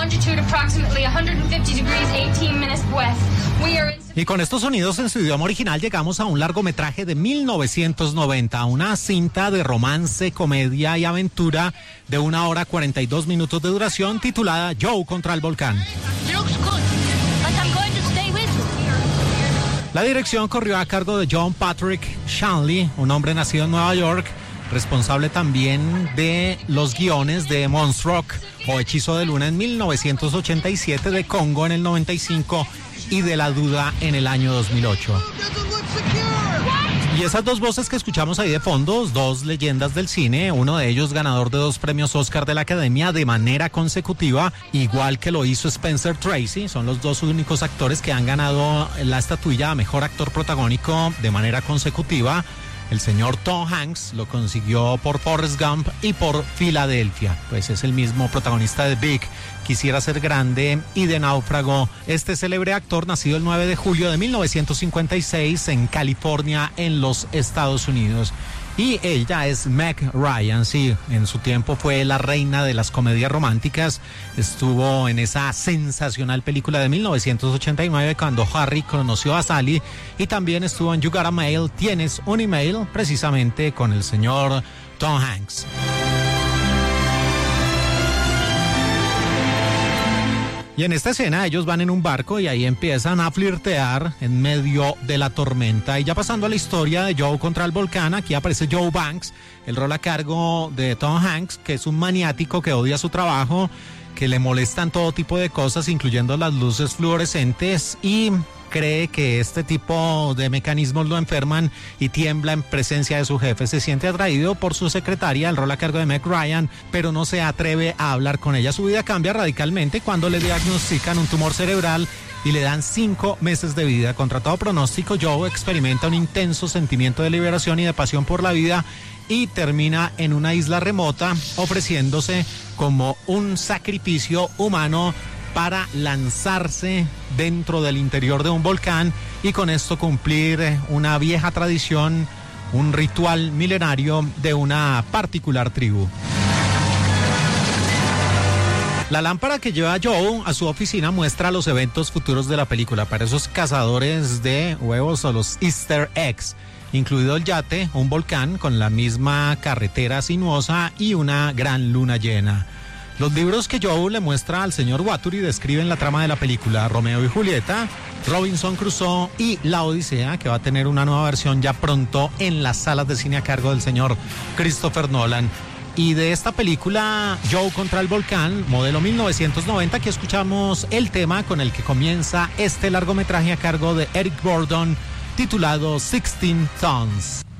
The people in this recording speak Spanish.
longitude approximately 150 degrees 18 minutes west. We are in... Y con estos sonidos en su idioma original llegamos a un largometraje de 1990, una cinta de romance, comedia y aventura de 1 hora 42 minutos de duración titulada Joe contra el volcán. La dirección corrió a cargo de John Patrick Shanley, un hombre nacido en Nueva York, responsable también de los guiones de Moonstruck o Hechizo de Luna en 1987, de Congo en el 95 y de La Duda en el año 2008. Y esas dos voces que escuchamos ahí de fondo, dos leyendas del cine, uno de ellos ganador de 2 premios Oscar de la Academia de manera consecutiva, igual que lo hizo Spencer Tracy, son los 2 únicos actores que han ganado la estatuilla a Mejor Actor Protagónico de manera consecutiva. El señor Tom Hanks lo consiguió por Forrest Gump y por Filadelfia, pues es el mismo protagonista de Big, Quisiera ser grande y de Náufrago. Este célebre actor, nacido el 9 de julio de 1956 en California, en los Estados Unidos. Y ella es Meg Ryan, sí, en su tiempo fue la reina de las comedias románticas. Estuvo en esa sensacional película de 1989 cuando Harry conoció a Sally, y también estuvo en You Got a Mail, Tienes un Email, precisamente con el señor Tom Hanks. Y en esta escena ellos van en un barco y ahí empiezan a flirtear en medio de la tormenta. Y ya pasando a la historia de Joe contra el volcán, aquí aparece Joe Banks, el rol a cargo de Tom Hanks, que es un maniático que odia su trabajo, que le molestan todo tipo de cosas, incluyendo las luces fluorescentes, y cree que este tipo de mecanismos lo enferman y tiembla en presencia de su jefe. Se siente atraído por su secretaria, el rol a cargo de Meg Ryan, pero no se atreve a hablar con ella. Su vida cambia radicalmente cuando le diagnostican un tumor cerebral y le dan 5 meses de vida. Contra todo pronóstico, Joe experimenta un intenso sentimiento de liberación y de pasión por la vida y termina en una isla remota ofreciéndose como un sacrificio humano para lanzarse dentro del interior de un volcán y con esto cumplir una vieja tradición, un ritual milenario de una particular tribu. La lámpara que lleva Joe a su oficina muestra los eventos futuros de la película para esos cazadores de huevos o los Easter eggs, incluido el yate, un volcán con la misma carretera sinuosa y una gran luna llena. Los libros que Joe le muestra al señor Waturi describen la trama de la película Romeo y Julieta, Robinson Crusoe y La Odisea, que va a tener una nueva versión ya pronto en las salas de cine a cargo del señor Christopher Nolan. Y de esta película, Joe contra el volcán, modelo 1990, que escuchamos el tema con el que comienza este largometraje a cargo de Eric Burdon, titulado 16 Tons.